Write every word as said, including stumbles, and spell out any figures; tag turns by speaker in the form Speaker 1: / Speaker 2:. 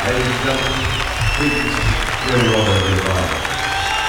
Speaker 1: Ladies and gentlemen, please give Robert a round.